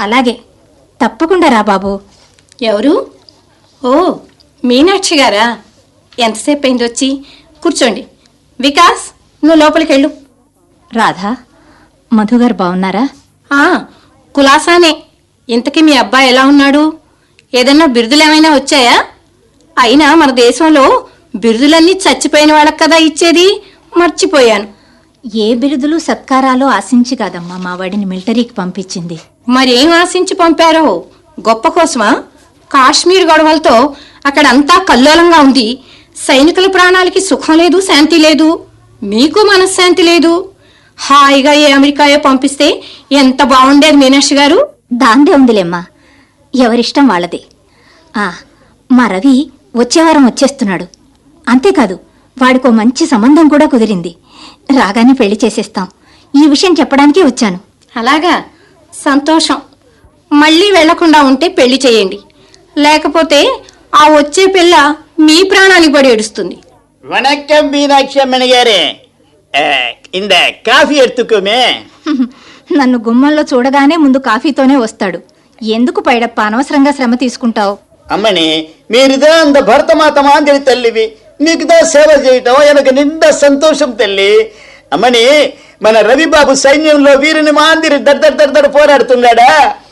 అలాగే, తప్పకుండా రా బాబు. ఎవరు? ఓ, మీనాక్షి గారా? ఎంతసేపు అయింది వచ్చి? కూర్చోండి. వికాస్, నువ్వు లోపలికి వెళ్ళు. రాధా, మధుగారు బాగున్నారా? కులాసానే. ఇంతకీ మీ అబ్బాయి ఎలా ఉన్నాడు? ఏదన్నా బిరుదులు ఏమైనా వచ్చాయా? అయినా మన దేశంలో బిరుదులన్నీ చచ్చిపోయిన వాళ్ళకి కదా ఇచ్చేది, మర్చిపోయాను. ఏ బిరుదులు సత్కారాలు ఆశించి కాదమ్మా మా వాడిని మిలిటరీకి పంపించింది. మరేం ఆశించి పంపారో? గొప్ప కోసమా? కాశ్మీర్ గొడవలతో అక్కడంతా కల్లోలంగా ఉంది. సైనికుల ప్రాణాలకి సుఖం లేదు, శాంతి లేదు. మీకు మనశ్శాంతి లేదు. హాయిగా ఏ అమెరికాయో పంపిస్తే ఎంత బాగుండేది మీనాక్షి గారు. దాందే ఉందిలేమ్మా, ఎవరిష్టం వాళ్ళది. మా రవి వచ్చేవారం వచ్చేస్తున్నాడు. అంతేకాదు, వాడికో మంచి సంబంధం కూడా కుదిరింది. రాగానే పెళ్లి చేసేస్తాం. ఈ విషయం చెప్పడానికి వచ్చాను. అలాగా? సంతోషం. మళ్ళీ వెళ్లకుండా ఉంటే పెళ్లి చేయండి. లేకపోతే ఆ వచ్చే పిల్ల మీ ప్రాణానికి పడి ఏడుస్తుంది. వణక్కం మీనాక్షి అమ్మని గారే, ఇంద కాఫీ ఎత్తుకోమే. నన్ను గుమ్మంలో చూడగానే ముందు కాఫీతోనే వస్తాడు. ఎందుకు పైడప్ప అనవసరంగా శ్రమ తీసుకుంటావు? అమ్మని, మీరుదా అంత భరతమాత మాందిరి తల్లివి, నీకుదా సేవ చేయటం ఎనకు నిండా సంతోషం తల్లి. అమ్మని, మన రవిబాబు సైన్యంలో వీరిని మాందిరి దర్దర్ పోరాడుతున్నాడా?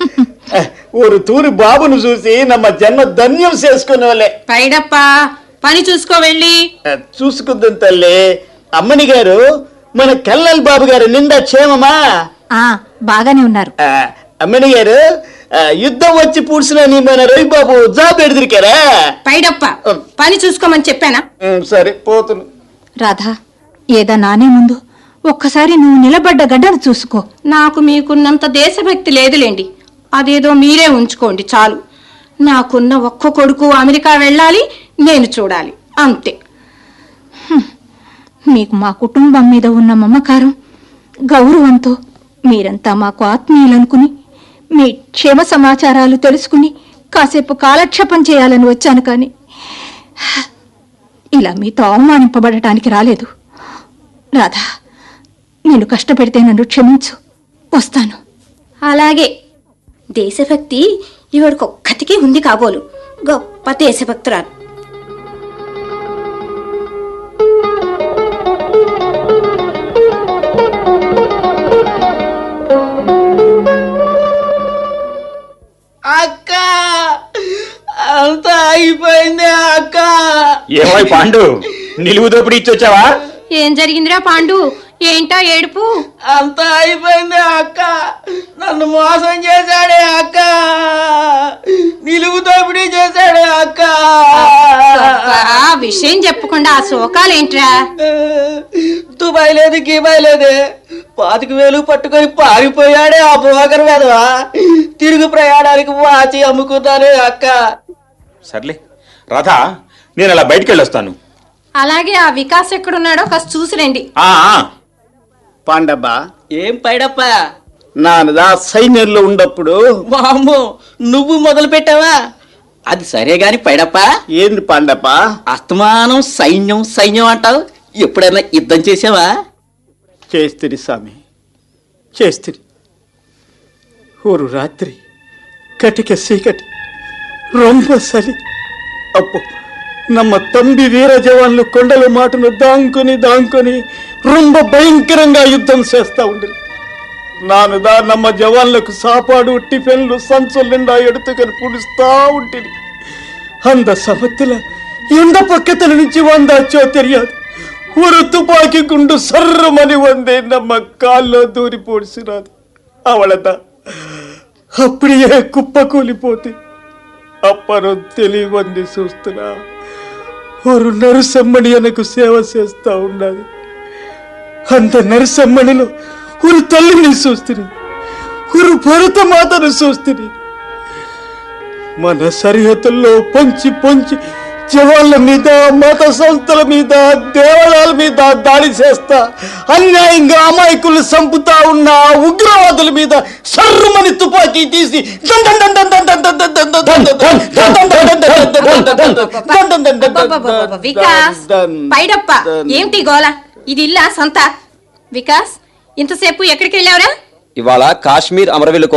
ఊరు తూరి బాబును చూసి నమ్మ జన్మ ధన్యం చేసుకునే వాళ్ళే. పైడప్ప, పని చూసుకో వెళ్ళి. చూసుకుందాం తల్లి. అమ్మని గారు, మన కల్లల్ బాబు గారు నిండా క్షేమమా? బాగానే ఉన్నారు. అమ్మని గారు, యుద్ధం వచ్చి పూడ్చిన మన రవిబాబు జాబ్ ఎదురికారా? పైడప్ప, పని చూసుకోమని చెప్పానా? సరే, పోతున్నా. రాధా, ఏదా నానే ముందు ఒక్కసారి నువ్వు నిలబడ్డ గడ్డను చూసుకో. నాకు మీకున్నంత దేశభక్తి లేదులేండి. అదేదో మీరే ఉంచుకోండి చాలు. నాకున్న ఒక్క కొడుకు అమెరికా వెళ్ళాలి, నేను చూడాలి, అంతే. మీకు మా కుటుంబం మీద ఉన్న మమకారం, గౌరవంతో మీరంతా మాకు ఆత్మీయులనుకుని మీ క్షేమ సమాచారాలు తెలుసుకుని కాసేపు కాలక్షేపం చేయాలని వచ్చాను. కానీ ఇలా మీతో అవమానింపబడటానికి రాలేదు. రాధా, నేను కష్టపెడితే నన్ను క్షమించు. వస్తాను. అలాగే. దేశభక్తి ఇవాడికొక్కటికి ఉంది కాబోలు. గొప్ప దేశభక్తురాలు. అక్క, అంతా అయిపోయింది అక్క. ఏమై పాండు, నిలువు దోపిడి ఇచ్చొచ్చావా? ఏం జరిగిందిరా పాండు? ఏంటా ఏడుపు? అంతా అయిపోయింది అక్క. నన్ను మోసం చేశాడే అక్క. నిలువు దోపిడీ చేశాడే అక్క. విషయం చెప్పకుండా ఆ శోకాలేంట్రా? దుబాయ్ లేదు, గీబాయ్ లేదే. 25,000 పట్టుకొని పారిపోయాడే ఆ పోగరు వెదవా. తిరుగు ప్రయాణానికి వాచి అమ్ముకున్నానే అక్క. సర్లే రాధా, నేను అలా బయటికి వెళ్ళొస్తాను. అలాగే. ఆ వికాస్ ఎక్కడున్నాడో కాస్త చూసిరండి. పాండబ్బా, ఏం పైడప్ప, నాన్నదా సైన్యంలో ఉన్నప్పుడు వామ్మో, నువ్వు మొదలు పెట్టావా? అది సరే గాని పైడప్ప, ఏంది పాండప్ప అస్తమానం సైన్యం సైన్యం అంటావు. ఎప్పుడైనా యుద్ధం చేసావా? చేస్తిరి స్వామి, చేస్తిరి. ஒரு రాత్రి కటిక సీకటి రొంబ సలి. అప్పు ನಮ್ಮ ತಂಬಿ వీర జవాన్లు కొండల మాటను దాంకొని రొంబ భయంకరంగా యుద్ధం చేస్తా ఉండ్రి. నానుదా ನಮ್ಮ జవాన్లకు సాపాడు టిఫిన్లు సంచుల నిండా ఎడుతుకొని పుడుస్తా ఉంటుంది. అంద సమత్తుల ఎండ పక్కతల నుంచి వందాచో తెలియదు. ஒரு துப்பாக்கி குண்டு சர்ரமணி வந்தே நம்ம காల్లో దూరి పొడిసినాది. అవళదా அப்படியே కుప్ప కూలిపోతే అప్పను తెలియవంది చూస్తున్నా. ஒரு నరసమ్మని எனக்கு సేవ చేస్తా ఉన్నది. అంత నరసమ్మనిలో ஒரு తల్లిని చూస్తుంది, ஒரு భరత మాతను చూస్తుంది. మన సరిహద్దుల్లో పొంచి జవాన్ల మీద, మత సంస్థల మీద, దేవాలయాల మీద దాడి చేస్తా, అన్యాయంగా అమాయకులు చంపుతా ఉన్న ఉగ్రవాదుల మీద సర్రమని తుపాకీ తీసి వికాస్, పైడప్ప, ఏమిటి గోల? ఇది ఇల్లా సొంత? వికాస్, ఇంతసేపు ఎక్కడికి వెళ్ళావురా? ఇవాళ కాశ్మీర్ అమరవీరుల